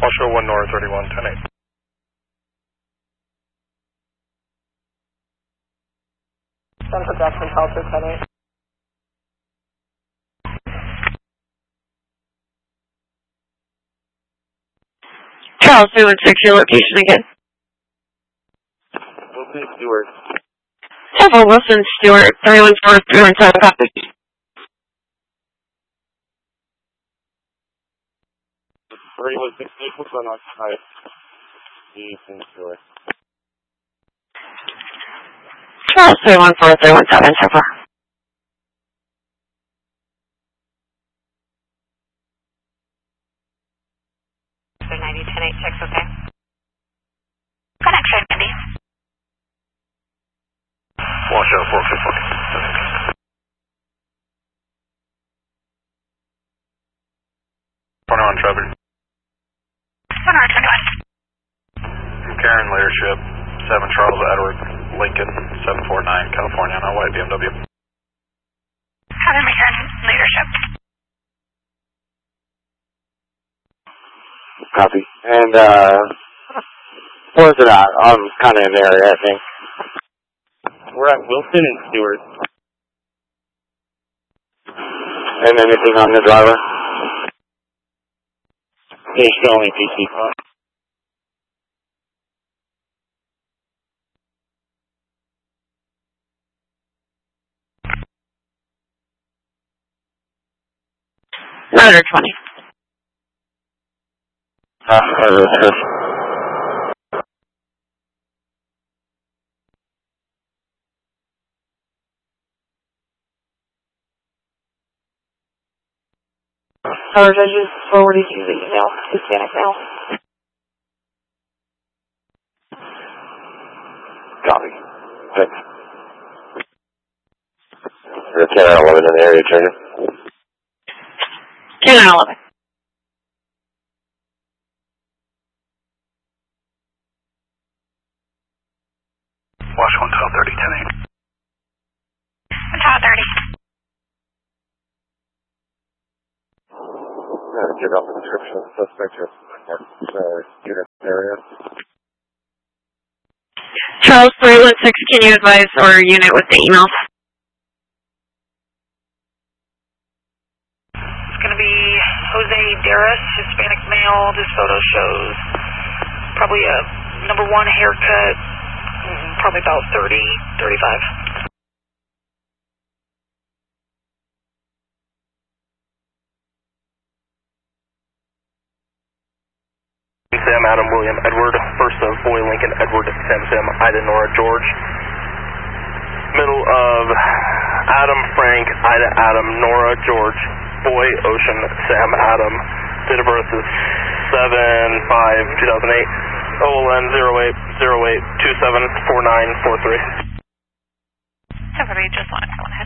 Show 1 North 31, 10-8. Central Jackson, Tulsa, 10-8. Charles 316, your location again. Wilson Stewart. Several Wilson Stewart, 314, 317, copy. 316, what's going on? Hi. Wilson Stewart. Charles 314, 317, so far. So 90, 10-8, checks okay. Connection, Andy. Show 454. On traffic. 21. Karen, leadership, 7 Charles Edward, Lincoln, 749, California, on white BMW. Kevin McCarran, leadership. Copy. And, where's it at? I'm kind of in the area, I think. We're at Wilson and Stewart. And anything on the driver? There's only PC. Motor 20. Or did I just forwarded you the email, Hispanic mail? Copy. Thanks. We're 10-11 in the area, Trainer. 10-11. Wash 1 Tower 30, 10-8. 1 Tower 30. Get off the description of the suspect here. Unit area. Charles 316, can you advise our unit with the emails? It's going to be Jose Darris, Hispanic male. This photo shows probably a number 1 haircut, probably about 30, 35. Sam, Adam, William, Edward, first of Boy, Lincoln, Edward, Sam, Ida, Nora, George. Middle of Adam, Frank, Ida, Adam, Nora, George, Boy, Ocean, Sam, Adam. Date of birth is 7/5/2008. OLN 0808274943. Somebody just want to go ahead.